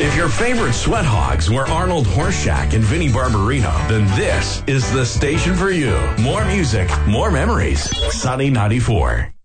If your favorite sweat hogs were Arnold Horseshack and Vinnie Barbarino, then this is the station for you. More music, more memories. Sunny 94.